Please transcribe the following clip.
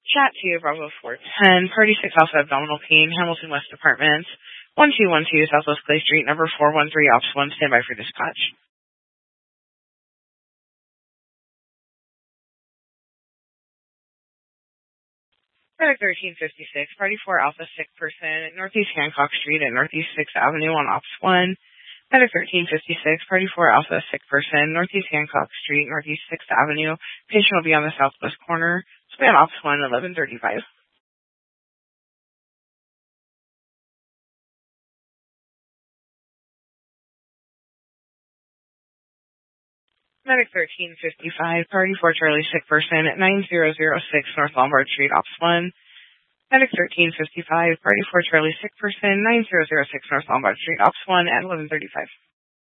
Chat to Bravo 410, Party 6 Alpha Abdominal Pain, Hamilton West Apartments, 1212 Southwest Clay Street, number 413, Ops 1, standby for dispatch. Medic 1356, Party 4 Alpha Sick Person, Northeast Hancock Street at Northeast 6th Avenue on Ops 1. Medic 1356, Party 4 Alpha Sick Person, Northeast Hancock Street, Northeast 6th Avenue. Patient will be on the southwest corner. It's on Ops 1, 1135. Medic 1355, Party 4 Charlie Sick Person at 9006 North Lombard Street, Ops 1. Medic 1355, Party 4 Charlie Sick Person, 9006 North Lombard Street, Ops 1 at 1135.